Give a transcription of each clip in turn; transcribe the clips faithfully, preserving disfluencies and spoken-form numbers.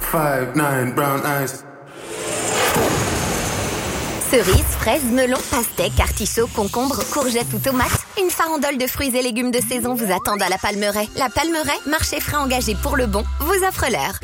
five, nine, brown eyes. Cerises, fraises, melons, pastèques, artichauts, concombres, courgettes ou tomates. Une farandole de fruits et légumes de saison vous attendent à la Palmeraie. La Palmeraie, marché frais engagé pour le bon, vous offre l'heure.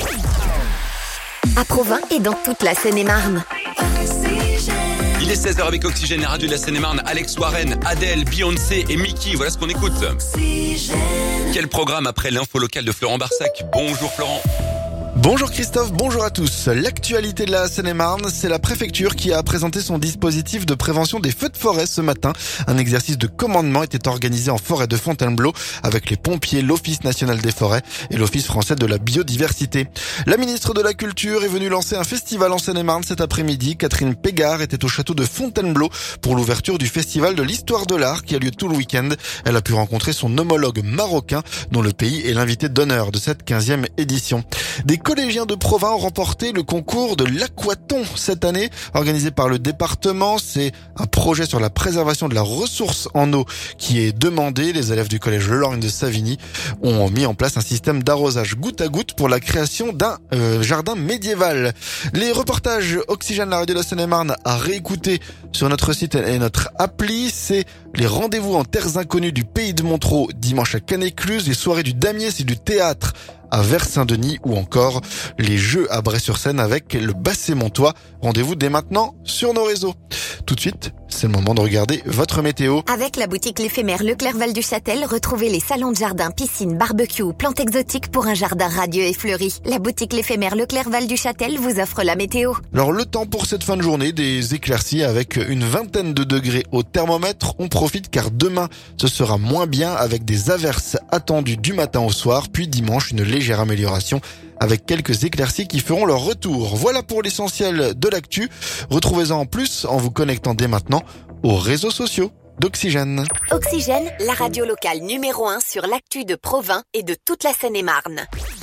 À Provins et dans toute la Seine-et-Marne. Il est seize heures avec Oxygène, la radio de la Seine-et-Marne. Alex Warren, Adèle, Beyoncé et Mickey. Voilà ce qu'on écoute. Oxygène. Quel programme après l'info locale de Florent Barsac. Bonjour Florent. Bonjour Christophe, bonjour à tous. L'actualité de la Seine-et-Marne, c'est la préfecture qui a présenté son dispositif de prévention des feux de forêt ce matin. Un exercice de commandement était organisé en forêt de Fontainebleau avec les pompiers, l'Office national des forêts et l'Office français de la biodiversité. La ministre de la Culture est venue lancer un festival en Seine-et-Marne cet après-midi. Catherine Pégard était au château de Fontainebleau pour l'ouverture du festival de l'histoire de l'art qui a lieu tout le week-end. Elle a pu rencontrer son homologue marocain dont le pays est l'invité d'honneur de cette quinzième édition. Des collégiens de Provins ont remporté le concours de l'aquathon cette année, organisé par le département. C'est un projet sur la préservation de la ressource en eau qui est demandé. Les élèves du collège Lorgne de Savigny ont mis en place un système d'arrosage goutte à goutte pour la création d'un euh, jardin médiéval. Les reportages Oxygène, la radio de la Seine-et-Marne, à réécouter sur notre site et notre appli. C'est les rendez-vous en terres inconnues du pays de Montereau dimanche à Canet-Cluse, les soirées du Damier, c'est du théâtre à Vers-Saint-Denis ou encore les jeux à Bray-sur-Seine avec le Basset Montois. Rendez-vous dès maintenant sur nos réseaux. Tout de suite, c'est le moment de regarder votre météo. Avec la boutique l'éphémère Leclerc-Val du Châtel, retrouvez les salons de jardin, piscine, barbecue, plantes exotiques pour un jardin radieux et fleuri. La boutique l'éphémère Leclerc-Val du Châtel vous offre la météo. Alors le temps pour cette fin de journée, des éclaircies avec une vingtaine de degrés au thermomètre. On profite car demain, ce sera moins bien avec des averses attendues du matin au soir, puis dimanche, une légère amélioration avec quelques éclaircies qui feront leur retour. Voilà pour l'essentiel de l'actu. Retrouvez-en en plus en vous connectant dès maintenant aux réseaux sociaux d'Oxygène. Oxygène, la radio locale numéro un sur l'actu de Provins et de toute la Seine-et-Marne.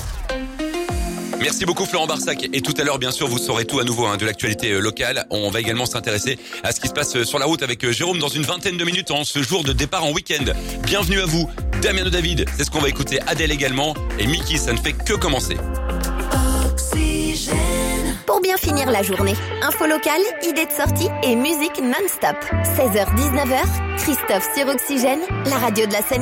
Merci beaucoup Florent Barsac. Et tout à l'heure, bien sûr, vous saurez tout à nouveau hein, de l'actualité euh, locale. On va également s'intéresser à ce qui se passe euh, sur la route avec euh, Jérôme dans une vingtaine de minutes en ce jour de départ en week-end. Bienvenue à vous, Damiano David. C'est ce qu'on va écouter. Adèle également. Et Mickey, ça ne fait que commencer. Oxygène. Pour bien finir la journée, info locale, idées de sortie et musique non-stop. seize heures dix-neuf heures, Christophe sur Oxygène, la radio de la Seine.